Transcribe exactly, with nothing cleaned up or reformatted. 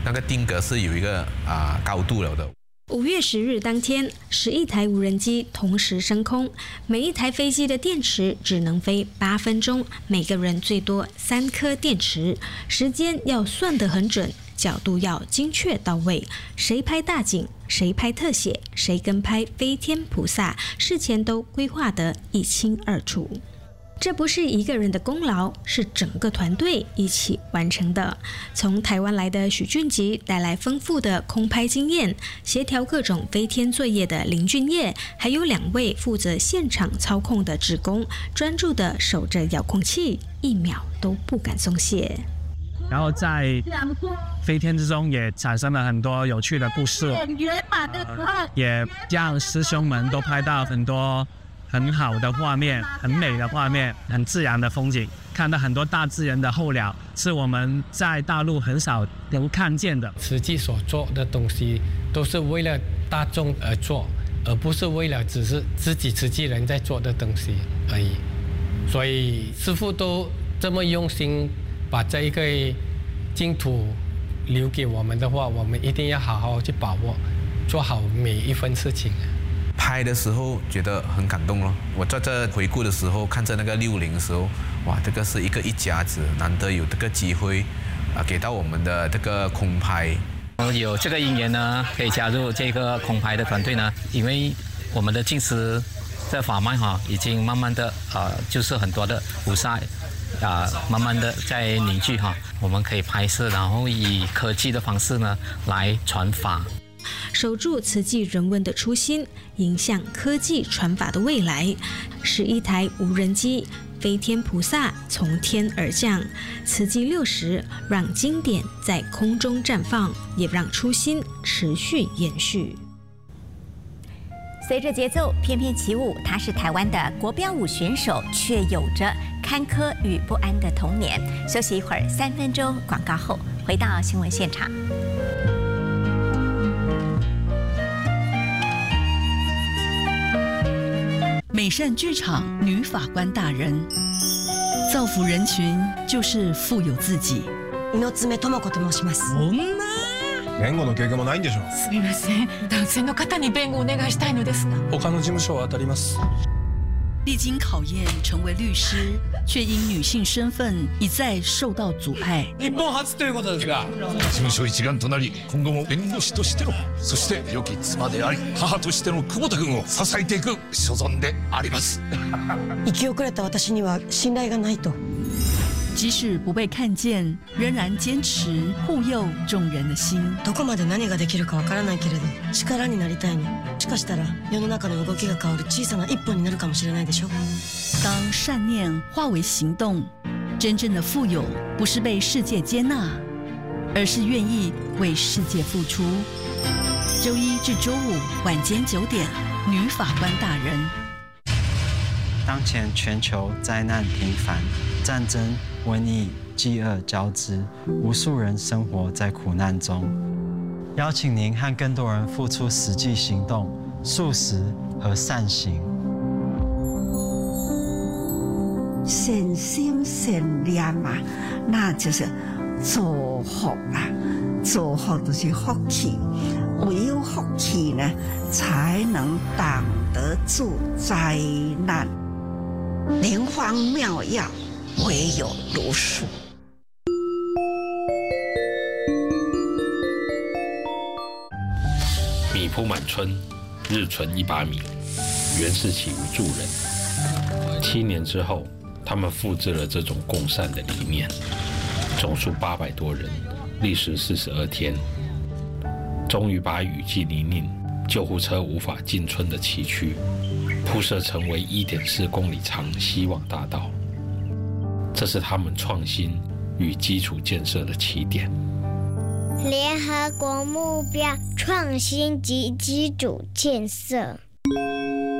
那个定格是有一个啊、呃、高度了的。 五月十日当天，十一台无人机同时升空，每一台飞机的电池只能飞八分钟，每个人最多三颗电池，时间要算得很准，角度要精确到位，谁拍大景，谁拍特写，谁跟拍飞天菩萨，事前都规划得一清二楚。这不是一个人的功劳，是整个团队一起完成的。从台湾来的许俊吉带来丰富的空拍经验，协调各种飞天作业的林俊业，还有两位负责现场操控的职工，专注地守着遥控器，一秒都不敢松懈。 然后在飞天之中也产生了很多有趣的故事，呃、也让师兄们都拍到很多很好的画面，很美的画面，很自然的风景，看到很多大自然的候鸟，是我们在大陆很少能看见的。 慈济所做的东西都是为了大众而做，而不是为了只是自己慈济人在做的东西而已。所以师父都这么用心把这一个净土留给我们的话，我们一定要好好去把握，做好每一份事情。 拍的时候觉得很感动咯。我在这回顾的时候，看着那个六零的时候，哇，这个是一个一家子，难得有这个机会啊，给到我们的这个空拍。 有这个因缘呢，可以加入这个空拍的团队呢，因为我们的净师的法脉哈，已经慢慢的啊、呃，就是很多的菩萨啊、呃，慢慢的在凝聚哈，我们可以拍摄，然后以科技的方式呢来传法。 守住慈济人文的初心，迎向科技传法的未来。十一台无人机，飞天菩萨从天而降，慈济六十，让经典在空中绽放，也让初心持续延续。 随着节奏翩翩起舞，他是台湾的国标舞选手，却有着坎坷与不安的童年。休息一会儿，三分钟广告后回到新闻现场。 美善剧场女法官大人，造福人群就是富有自己。 猪爪智子と申します。 弁護の経験もないんでしょう。 すみません、男性の方に弁護をお願いしたいのですが。 他の事務所を当たります。 历经考验成为律师，却因女性身份一再受到阻碍。 日本初ということですが、事務所一丸となり、今後も弁護士としての、そして良き妻であり、母としての久保田君を支えていく所存であります。 生き遅れた私には信頼がないと。 即使不被看见，仍然坚持护佑众人的心。 どこまで何ができるかわからないけれど、力になりたいの。もしかしたら世の中の動きが変わる小さな一歩になるかもしれないでしょ。 当善念化为行动，真正的富有不是被世界接纳，而是愿意为世界付出。周一至周五晚间九点，女法官大人。 当前全球灾难频繁，战争、瘟疫、饥饿交织，无数人生活在苦难中。邀请您和更多人付出实际行动，素食和善行。 善心善念嘛，那就是祝福啊！祝福就是福气，唯有福气呢，才能挡得住灾难。灵方妙药，唯有如是。 米铺满村，日存一把米，袁世启无助人。七年之后，他们复制了这种共善的理念，总数八百多人，历时四十二天，终于把雨季泥泞、救护车无法进村的崎岖，铺设成为一点四公里长希望大道。这是他们创新与基础建设的起点。 联合国目标创新及基础建设。